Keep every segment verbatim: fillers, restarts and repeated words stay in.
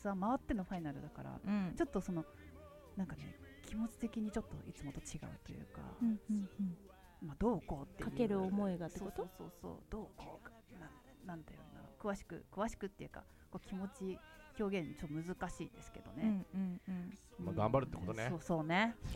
ツアー回ってのファイナルだから、うん、ちょっとそのなんかね気持ち的にちょっといつもと違うというか、うんうんうんまあ、どうこうっていうかける思いがってこと？ そうそうそうそうどうこうかな、なんだよな詳しく詳しくっていうかこう気持ち表現ちょっと難しいですけどね、うんうんうんまあ、頑張るってことね、 そうそうね、 うん、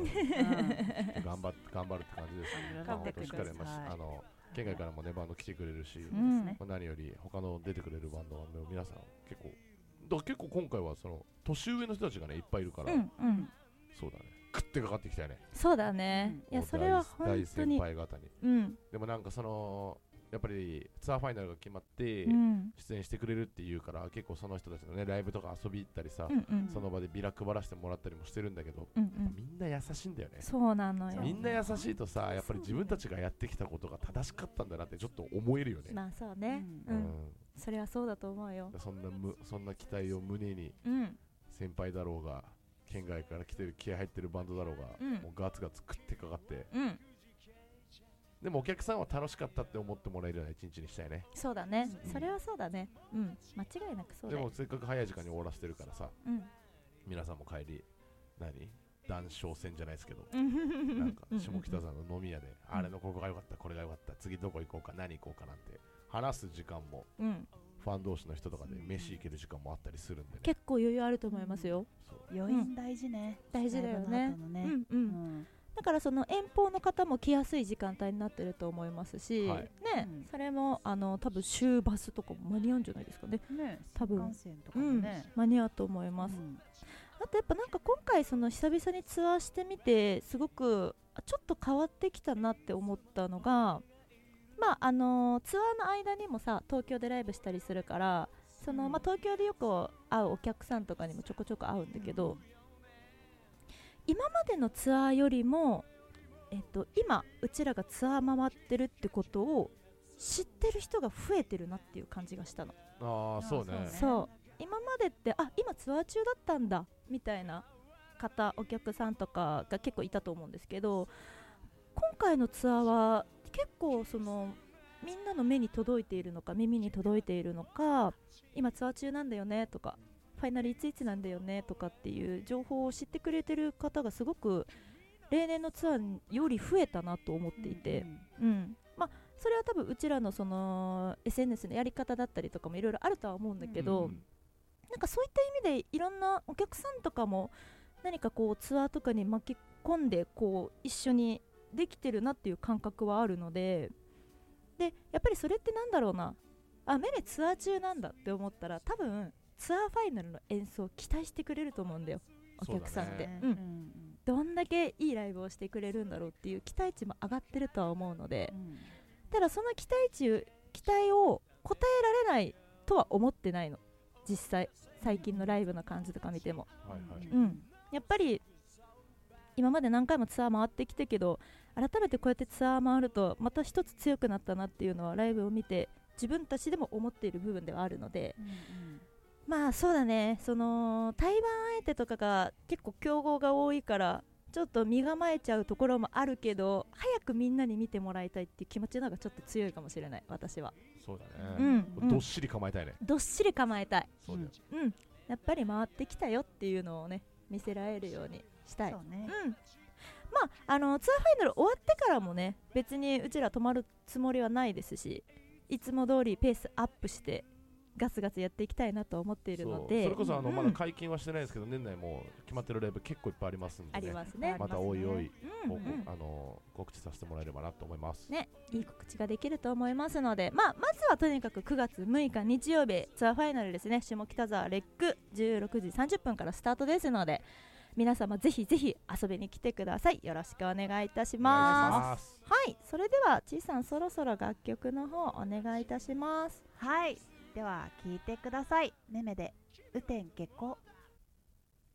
頑張って頑張るって感じですね頑張ってください、まあ、あの県外からもねバンド来てくれるし、うんまあ、何より他の出てくれるバンドの皆さん結構だ結構今回はその年上の人たちがねいっぱいいるから、うんうん、そうだね食ってかかってきたよね。 そうだね、うん、いやそれは本当に大先輩方に、うん、でもなんかそのやっぱりツアーファイナルが決まって出演してくれるっていうから、うん、結構その人たちのねライブとか遊び行ったりさ、うんうん、その場でビラ配らせてもらったりもしてるんだけど、うんうん、みんな優しいんだよね。 そうなのよ。 みんな優しいとさやっぱり自分たちがやってきたことが正しかったんだなってちょっと思えるよね。 まあそうね、うんうん、それはそうだと思うよ。 そんなむそんな期待を胸に、うん、先輩だろうが県外から来てる気合入ってるバンドだろうが、うん、もうガツガツ食ってかかって、うんでもお客さんは楽しかったって思ってもらえるような一日にしたいね。 そうだね、うん、それはそうだね、うん、間違いなくそうだよ。 でもせっかく早い時間に終わらせてるからさ、うん、皆さんも帰り何談笑戦じゃないですけどなんか下北沢の飲み屋であれのここが良かったこれが良かった次どこ行こうか何行こうかなんて話す時間も、うん、ファン同士の人とかで飯行ける時間もあったりするんで、ね、 結構余裕あると思いますよ。 余韻大事ね、 うん、大事だよね、ねうんうんうんだからその遠方の方も来やすい時間帯になってると思いますし、はいねうん、それもあの多分終バスとかも間に合うんじゃないですかね。ね多分、 とかもねうん、間に合うと思います、うん、あとやっぱなんか今回その久々にツアーしてみてすごくちょっと変わってきたなって思ったのが、まああのツアーの間にもさ東京でライブしたりするからその、まあ、東京でよく会うお客さんとかにもちょこちょこ会うんだけど、うん今までのツアーよりも、えっと、今うちらがツアー回ってるってことを知ってる人が増えてるなっていう感じがしたの。 ああそうね。 そう今までってあ今ツアー中だったんだみたいな方お客さんとかが結構いたと思うんですけど今回のツアーは結構そのみんなの目に届いているのか耳に届いているのか今ツアー中なんだよねとかファイナルいついつなんだよねとかっていう情報を知ってくれてる方がすごく例年のツアーより増えたなと思っていて、うんうんうんまあ、それは多分うちらのその エスエヌエス のやり方だったりとかもいろいろあるとは思うんだけど、うんうん、なんかそういった意味でいろんなお客さんとかも何かこうツアーとかに巻き込んでこう一緒にできてるなっていう感覚はあるので、でやっぱりそれってなんだろうなあメメツアー中なんだって思ったら多分ツアーファイナルの演奏を期待してくれると思うんだよお客さんって、ねうん、どんだけいいライブをしてくれるんだろうっていう期待値も上がってるとは思うので、うん、ただその期待値期待を応えられないとは思ってないの実際最近のライブの感じとか見ても、はいはいうん、やっぱり今まで何回もツアー回ってきたけど改めてこうやってツアー回るとまた一つ強くなったなっていうのはライブを見て自分たちでも思っている部分ではあるので、うんうんまあそうだねその対バン相手とかが結構強豪が多いからちょっと身構えちゃうところもあるけど早くみんなに見てもらいたいっていう気持ちの方がちょっと強いかもしれない私は。 そうだね、うん、どっしり構えたいね。 どっしり構えたいそうだよ、うん、やっぱり回ってきたよっていうのをね見せられるようにしたい。そうね、うんまあ、あのツアーファイナル終わってからもね別にうちら止まるつもりはないですしいつも通りペースアップしてガツガツやっていきたいなと思っているのでそ, それこそあの、うん、まだ解禁はしてないですけど年内も決まってるライブ結構いっぱいありますんで、ね、 ありますねまたおいおい、うんうん、あの告知させてもらえればなと思いますねいい告知ができると思いますので、まあ、まずはとにかくくがつむいか日曜日ツアーファイナルですね下北沢レックじゅうろくじさんじゅっぷんからスタートですので皆様ぜひぜひ遊びに来てください。よろしくお願いいたします。はい、それではちいさんそろそろ楽曲の方お願いいたします。 はいでは聴いてください。めめで雨天決行。